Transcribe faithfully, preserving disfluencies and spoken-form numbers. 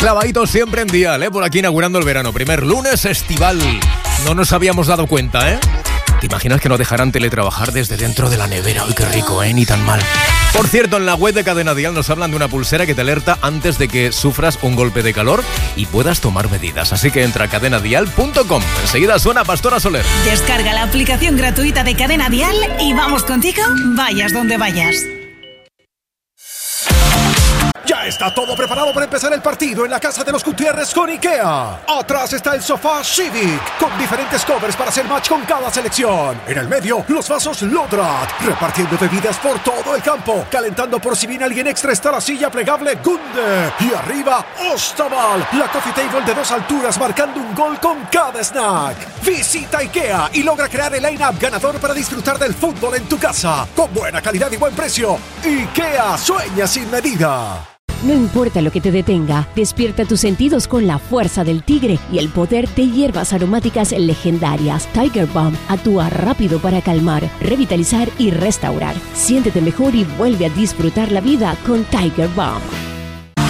Clavaditos siempre en Dial, ¿eh? Por aquí inaugurando el verano. Primer lunes estival. No nos habíamos dado cuenta, ¿eh? ¿Te imaginas que nos dejarán teletrabajar desde dentro de la nevera? ¡Uy, qué rico, eh! Ni tan mal. Por cierto, en la web de Cadena Dial nos hablan de una pulsera que te alerta antes de que sufras un golpe de calor y puedas tomar medidas. Así que entra a cadena dial punto com. Enseguida suena Pastora Soler. Descarga la aplicación gratuita de Cadena Dial y vamos contigo, vayas donde vayas. Ya está todo preparado para empezar el partido en la casa de los Gutiérrez con IKEA. Atrás está el sofá Civic, con diferentes covers para hacer match con cada selección. En el medio, los vasos Lodrat, repartiendo bebidas por todo el campo. Calentando por si viene alguien extra está la silla plegable Gunde. Y arriba, Ostaval, la coffee table de dos alturas marcando un gol con cada snack. Visita IKEA y logra crear el line-up ganador para disfrutar del fútbol en tu casa. Con buena calidad y buen precio. IKEA, sueña sin medida. No importa lo que te detenga, despierta tus sentidos con la fuerza del tigre y el poder de hierbas aromáticas legendarias. Tiger Balm actúa rápido para calmar, revitalizar y restaurar. Siéntete mejor y vuelve a disfrutar la vida con Tiger Balm.